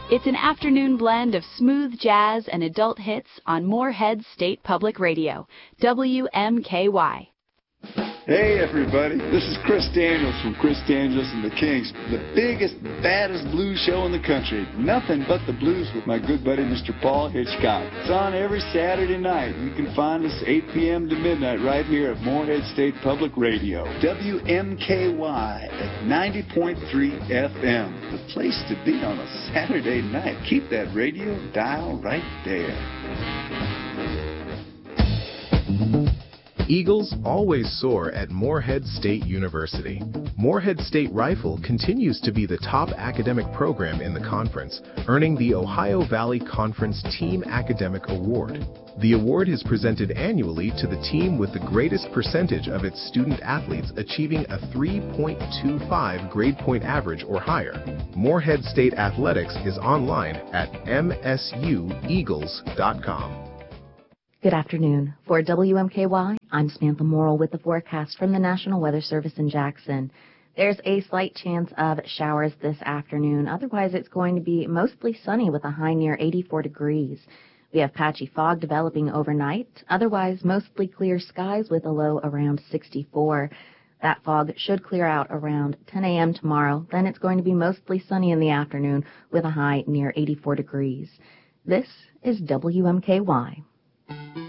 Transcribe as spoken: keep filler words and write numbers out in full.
It's an afternoon blend of smooth jazz and adult hits on Morehead State Public Radio, W M K Y. Hey everybody, this is Chris Daniels from Chris Daniels and the Kings, the biggest, baddest blues show in the country. Nothing but the blues with my good buddy Mister Paul Hitchcock. It's on every Saturday night. You can find us eight p.m. to midnight right here at Morehead State Public Radio, W M K Y at ninety point three F M. The place to be on a Saturday night. Keep that radio dial right there. Eagles always soar at Morehead State University. Morehead State Rifle continues to be the top academic program in the conference, earning the Ohio Valley Conference Team Academic Award. The award is presented annually to the team with the greatest percentage of its student athletes achieving a three point two five grade point average or higher. Morehead State Athletics is online at M S U eagles dot com. Good afternoon. For W M K Y, I'm Samantha Morrill with the forecast from the National Weather Service in Jackson. There's a slight chance of showers this afternoon. Otherwise, it's going to be mostly sunny with a high near eighty-four degrees. We have patchy fog developing overnight. Otherwise, mostly clear skies with a low around sixty-four. That fog should clear out around ten a.m. tomorrow. Then it's going to be mostly sunny in the afternoon with a high near eighty-four degrees. This is W M K Y.